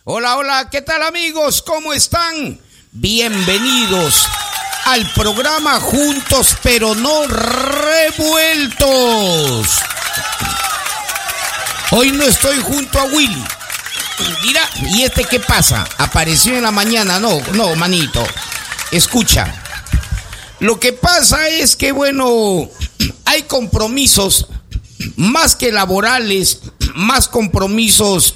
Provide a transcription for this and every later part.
Hola, hola, ¿qué tal amigos? ¿Cómo están? Bienvenidos al programa Juntos pero no revueltos. Hoy no estoy junto a Willy. Mira, ¿y este qué pasa? Apareció en la mañana. No, manito. Escucha. Lo que pasa es que, bueno, hay compromisos más que laborales, más compromisos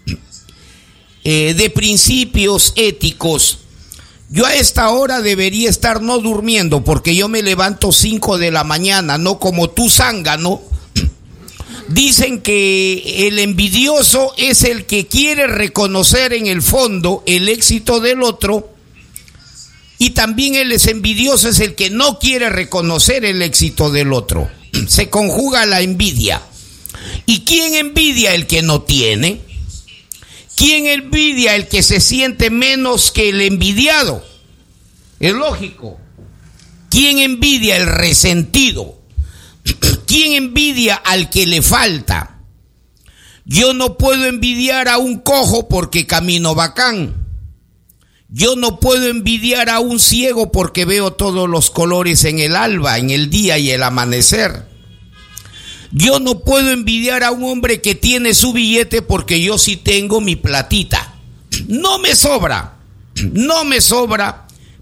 de principios éticos. Yo a esta hora debería estar no durmiendo porque yo me levanto 5 de la mañana, no como tú, zángano. Dicen que el envidioso es el que quiere reconocer en el fondo el éxito del otro, y también el envidioso es el que no quiere reconocer el éxito del otro. Se conjuga la envidia. ¿Y quién envidia? El que no tiene. ¿Quién envidia? El que se siente menos que el envidiado. Es lógico. ¿Quién envidia? El resentido. ¿Quién envidia? Al que le falta. Yo no puedo envidiar a un cojo porque camino bacán. Yo no puedo envidiar a un ciego porque veo todos los colores en el alba, en el día y el amanecer. Yo no puedo envidiar a un hombre que tiene su billete porque yo sí tengo mi platita. No me sobra